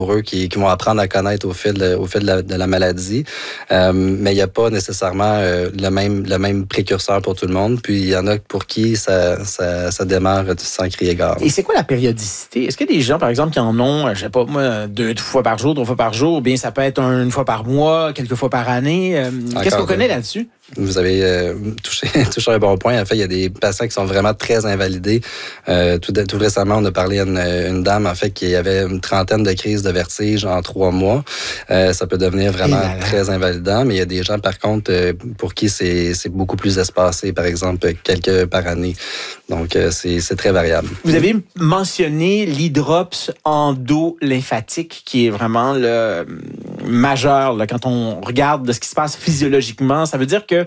pour eux qui vont apprendre à connaître au fil de la maladie. Mais il n'y a pas nécessairement le même précurseur pour tout le monde. Puis il y en a pour qui ça démarre sans crier gare. Et c'est quoi la périodicité? Est-ce qu'il y a des gens, par exemple, qui en ont, je sais pas moi, 2 fois par jour, 3 fois par jour, ou bien ça peut être 1 fois par mois, quelques fois par année? Qu'est-ce qu'on connaît là-dessus? Vous avez touché un bon point. En fait, il y a des patients qui sont vraiment très invalidés. Tout récemment, on a parlé à une dame, en fait, qui avait une 30aine de crises de vertige en 3 mois. Ça peut devenir vraiment très invalidant, mais il y a des gens, par contre, pour qui c'est beaucoup plus espacé, par exemple, quelques par année. Donc, c'est très variable. Vous avez mentionné l'hydrops endo-lymphatique, qui est vraiment le majeur là, quand on regarde de ce qui se passe physiologiquement. Ça veut dire que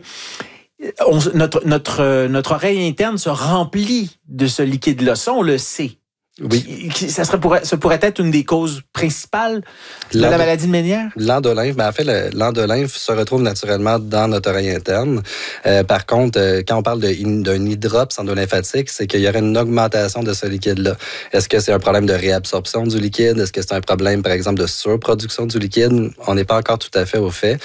notre oreille interne se remplit de ce liquide-là. Ça, on le sait. Oui. Ça pourrait être une des causes principales de la maladie de Ménière? L'endolymphe, en fait, l'endolymphe se retrouve naturellement dans notre oreille interne. Par contre, quand on parle d'un hydrops endolymphatique, c'est qu'il y aurait une augmentation de ce liquide-là. Est-ce que c'est un problème de réabsorption du liquide? Est-ce que c'est un problème, par exemple, de surproduction du liquide? On n'est pas encore tout à fait au fait.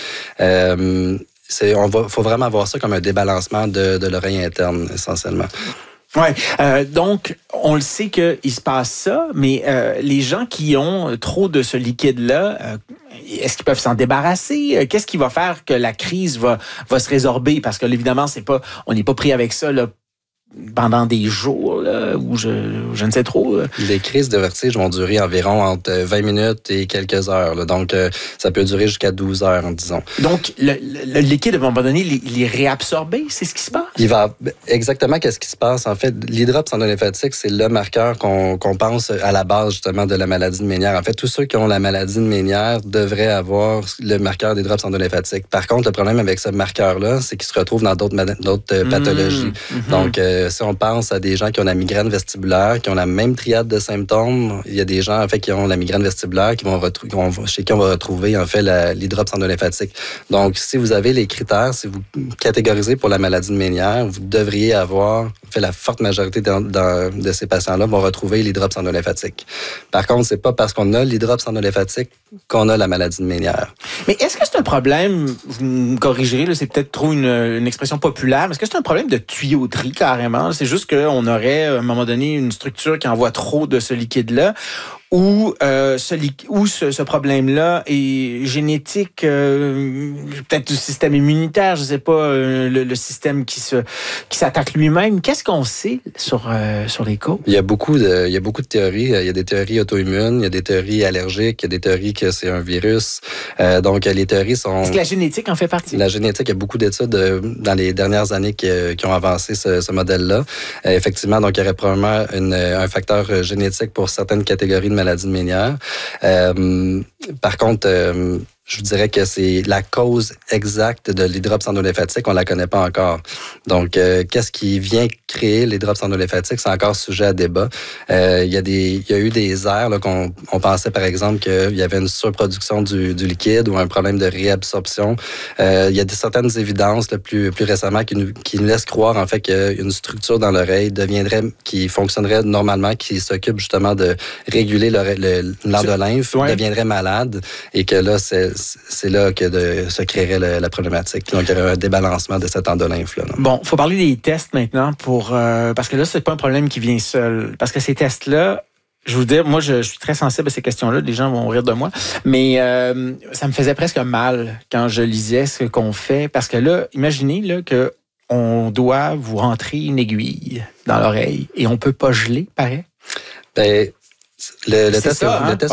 Faut vraiment voir ça comme un débalancement de l'oreille interne, essentiellement. Ouais, donc on le sait qu'il se passe ça, mais les gens qui ont trop de ce liquide-là, est-ce qu'ils peuvent s'en débarrasser? Qu'est-ce qui va faire que la crise va se résorber? Parce que évidemment, on n'est pas pris avec ça là, pendant des jours, là, ou je ne sais trop. Les crises de vertige vont durer environ entre 20 minutes et quelques heures. Là. Donc, ça peut durer jusqu'à 12 heures, disons. Donc, le liquide, à un moment donné, il est réabsorbé? C'est ce qui se passe? Exactement, qu'est-ce qui se passe? En fait, l'hydrops endolymphatique, c'est le marqueur qu'on pense à la base, justement, de la maladie de Ménière. En fait, tous ceux qui ont la maladie de Ménière devraient avoir le marqueur d'hydrops endolymphatique. Par contre, le problème avec ce marqueur-là, c'est qu'il se retrouve dans d'autres pathologies. Donc, si on pense à des gens qui ont la migraine vestibulaire, qui ont la même triade de symptômes, il y a des gens en fait qui ont la migraine vestibulaire chez qui on va retrouver en fait l'hydrops endolymphatique. Donc, si vous avez les critères, si vous catégorisez pour la maladie de Ménière, vous devriez avoir, en fait, la forte majorité de ces patients-là vont retrouver l'hydrops endolymphatique. Par contre, c'est pas parce qu'on a l'hydrops endolymphatique qu'on a la maladie de Ménière. Mais est-ce que c'est un problème, vous me corrigerez, là, c'est peut-être trop une expression populaire, mais est-ce que c'est un problème de tuyauterie carrément? C'est juste qu'on aurait, à un moment donné, une structure qui envoie trop de ce liquide-là, ou ce problème-là est génétique, peut-être du système immunitaire, je ne sais pas, le système qui s'attaque lui-même. Qu'est-ce qu'on sait sur les causes? Il y a beaucoup de théories. Il y a des théories auto-immunes, il y a des théories allergiques, il y a des théories que c'est un virus. Donc, les théories sont... Est-ce que la génétique en fait partie? La génétique, il y a beaucoup d'études dans les dernières années qui ont avancé ce modèle-là. Effectivement, donc, il y aurait probablement un facteur génétique pour certaines catégories de maladies de Ménière. Par contre, je vous dirais que c'est la cause exacte de l'hydrops endolymphatique, on la connaît pas encore. Donc, qu'est-ce qui vient créer l'hydrops endolymphatique, c'est encore sujet à débat. Il y a eu des airs là, qu'on pensait, par exemple, qu'il y avait une surproduction du liquide ou un problème de réabsorption. Il y a certaines évidences là, plus récemment qui nous laissent croire, en fait, qu'une structure dans l'oreille qui fonctionnerait normalement, qui s'occupe justement de réguler l'endolymphe, deviendrait malade et que là, c'est là que se créerait la problématique. Donc, il y aurait un débalancement de cet endolymphe-là. Bon, il faut parler des tests maintenant parce que là, c'est pas un problème qui vient seul. Parce que ces tests-là, je vous dis, moi, je suis très sensible à ces questions-là. Les gens vont rire de moi. Mais ça me faisait presque mal quand je lisais ce qu'on fait. Parce que là, imaginez là, qu'on doit vous rentrer une aiguille dans l'oreille et on peut pas geler, pareil. Ben, le test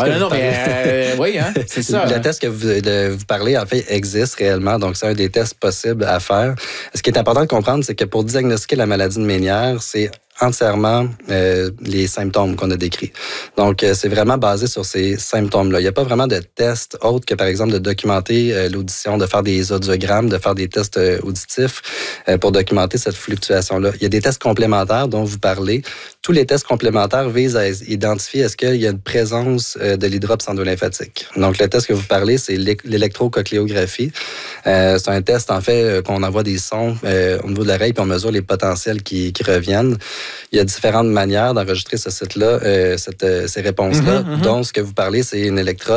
que vous parlez, en fait, existe réellement. Donc, c'est un des tests possibles à faire. Ce qui est important de comprendre, c'est que pour diagnostiquer la maladie de Ménière, c'est entièrement les symptômes qu'on a décrits. Donc, c'est vraiment basé sur ces symptômes-là. Il n'y a pas vraiment de test autre que, par exemple, de documenter l'audition, de faire des audiogrammes, de faire des tests auditifs pour documenter cette fluctuation-là. Il y a des tests complémentaires dont vous parlez. Tous les tests complémentaires visent à identifier est-ce qu'il y a une présence de l'hydrops endolymphatique. Donc, le test que vous parlez, c'est l'électrocochléographie. C'est un test, en fait, qu'on envoie des sons au niveau de l'oreille puis on mesure les potentiels qui reviennent. il y a différentes manières d'enregistrer ce site-là, ces réponses-là, dont ce que vous parlez, c'est une électrode